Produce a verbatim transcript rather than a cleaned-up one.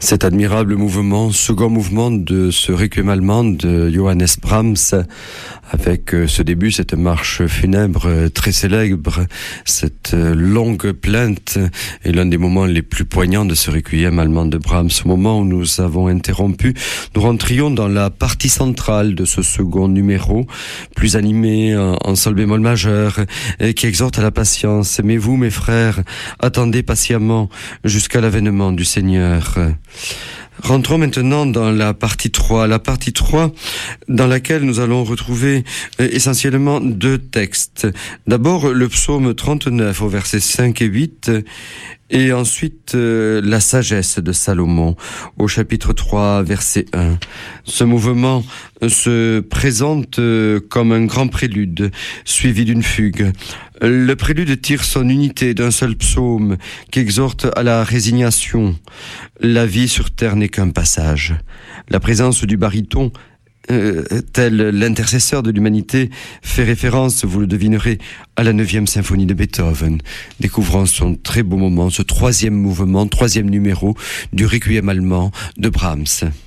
Cet admirable mouvement, second mouvement de ce requiem allemand de Johannes Brahms, avec ce début, cette marche funèbre très célèbre, cette longue plainte, est l'un des moments les plus poignants de ce requiem allemand de Brahms. Au moment où nous avons interrompu, nous rentrions dans la partie centrale de ce second numéro, plus animé en sol bémol majeur, et qui exhorte à la patience. Mais vous, mes frères, attendez patiemment jusqu'à l'avènement du Seigneur. Rentrons maintenant dans la partie trois. La partie trois dans laquelle nous allons retrouver euh, essentiellement deux textes. D'abord le psaume trente-neuf au versets cinq et huit et ensuite euh, la sagesse de Salomon au chapitre trois verset un. Ce mouvement se présente euh, comme un grand prélude suivi d'une fugue. Le prélude tire son unité d'un seul psaume qui exhorte à la résignation. La vie sur terre n'est qu'un passage. La présence du baryton, euh, tel l'intercesseur de l'humanité, fait référence, vous le devinerez, à la neuvième symphonie de Beethoven. Découvrons son très beau moment, ce troisième mouvement, troisième numéro du Requiem allemand de Brahms.